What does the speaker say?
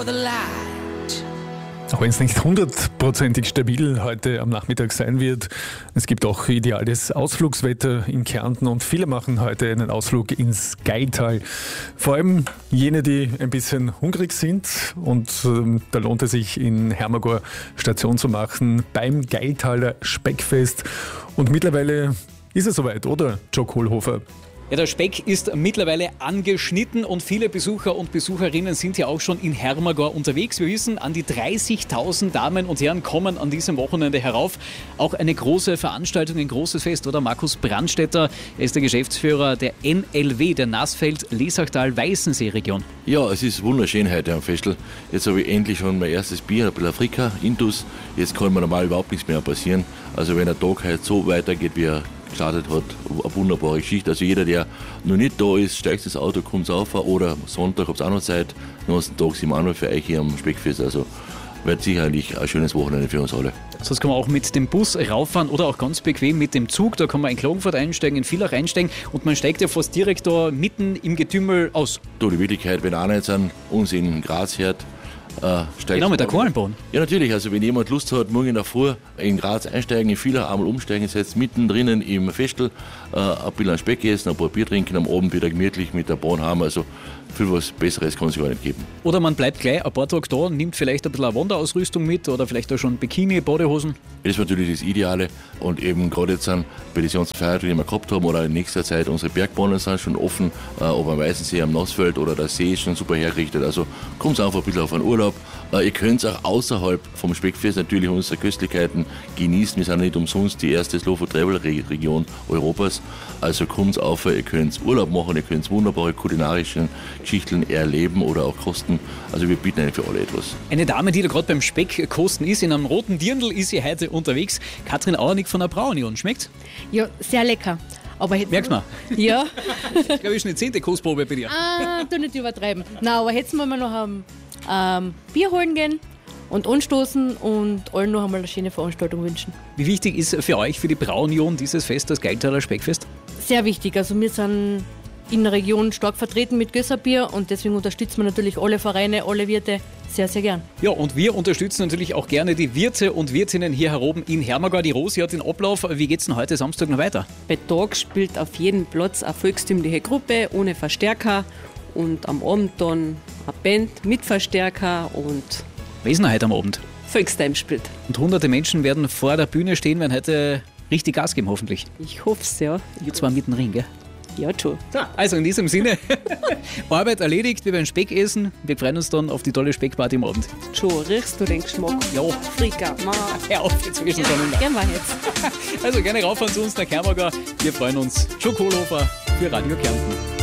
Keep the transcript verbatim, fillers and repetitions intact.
the light. Auch wenn es nicht hundertprozentig stabil heute am Nachmittag sein wird, es gibt auch ideales Ausflugswetter in Kärnten und viele machen heute einen Ausflug ins Geital. Vor allem jene, die ein bisschen hungrig sind, und ähm, da lohnt es sich, in Hermagor Station zu machen beim Geitaler Speckfest. Und mittlerweile ist es soweit, oder, Joe Kohlhofer? Ja, der Speck ist mittlerweile angeschnitten und viele Besucher und Besucherinnen sind ja auch schon in Hermagor unterwegs. Wir wissen, an die dreißigtausend Damen und Herren kommen an diesem Wochenende herauf. Auch eine große Veranstaltung, ein großes Fest, oder? Markus Brandstetter, er ist der Geschäftsführer der N L W, der Nassfeld-Lesachtal-Weißensee-Region. Ja, es ist wunderschön heute am Festel. Jetzt habe ich endlich schon mein erstes Bier, ein bisschen Afrika, Intus. Jetzt kann mir normal überhaupt nichts mehr passieren. Also wenn der Tag heute so weitergeht, wie er gestartet hat, eine wunderbare Geschichte. Also jeder, der noch nicht da ist, steigt ins Auto, kommt rauf, oder Sonntag habt ihr auch noch Zeit. Den ganzen Tag sind wir auch noch für euch hier am Speckfest. Also wird sicherlich ein schönes Wochenende für uns alle. Sonst kann man auch mit dem Bus rauffahren oder auch ganz bequem mit dem Zug. Da kann man in Klagenfurt einsteigen, in Villach einsteigen, und man steigt ja fast direkt da mitten im Getümmel aus. Da die Wirklichkeit, wenn einer jetzt an uns in Graz hört, Äh, genau, mit der Kornbahn. Ja, natürlich. Also wenn jemand Lust hat, morgen in der Früh in Graz einsteigen, in Villach einmal umsteigen, jetzt mitten drinnen im Festel, äh, ein bisschen Speck essen, ein paar Bier trinken, am Abend wieder gemütlich mit der Bahn haben. Also viel was Besseres kann es gar nicht geben. Oder man bleibt gleich ein paar Tage da, nimmt vielleicht ein bisschen eine Wanderausrüstung mit oder vielleicht auch schon Bikini, Badehosen. Das ist natürlich das Ideale, und eben gerade jetzt sind bei den ganzen Feiertagen, die wir gehabt haben, oder in nächster Zeit unsere Bergbahnen sind schon offen, äh, ob am Weißensee, am Nassfeld, oder der See ist schon super hergerichtet. Also kommt einfach ein bisschen auf einen Urlaub. Äh, ihr könnt auch außerhalb vom Speckfest natürlich unsere Köstlichkeiten genießen. Wir sind nicht umsonst die erste Slow-Food-Travel-Region Europas. Also kommt auf, ihr könnt Urlaub machen, ihr könnt wunderbare kulinarische Geschichten erleben oder auch kosten. Also wir bieten eigentlich für alle etwas. Eine Dame, die da gerade beim Speck kosten ist, in einem roten Dirndl ist sie heute unterwegs. Katrin Auernick von der Braunion. Schmeckt's? Ja, sehr lecker. Aber merkst du mal? Ja. Ich glaube, das ist eine zehnte Kostprobe bei dir. Ah, du nicht übertreiben. Nein, aber jetzt wollen wir noch ein ähm, Bier holen gehen und anstoßen und allen noch einmal eine schöne Veranstaltung wünschen. Wie wichtig ist für euch, für die Braunion, dieses Fest, das Geitaler Speckfest? Sehr wichtig. Also wir sind in der Region stark vertreten mit Gösserbier, und deswegen unterstützen wir natürlich alle Vereine, alle Wirte sehr, sehr gern. Ja, und wir unterstützen natürlich auch gerne die Wirte und Wirtinnen hier heroben in Hermagor. Die Rosi hat den Ablauf. Wie geht's denn heute Samstag noch weiter? Bei Tag spielt auf jedem Platz eine volkstümliche Gruppe ohne Verstärker, und am Abend dann eine Band mit Verstärker und Wer ist denn heute am Abend? Volkstime spielt. Und hunderte Menschen werden vor der Bühne stehen, werden heute richtig Gas geben, hoffentlich. Ich hoffe es, ja. Ihr zwar mittendrin, gell? Ja, schon. Also in diesem Sinne, Arbeit erledigt, wir werden Speck essen. Wir freuen uns dann auf die tolle Speckparty am Abend. Schon, riechst du den Geschmack? Ja. Frika, ma. Hör auf, jetzt zwischen schon. Gern mal jetzt. Also gerne rauffahren zu uns nach Hermagor. Wir freuen uns. Joe Kohlhofer für Radio Kärnten.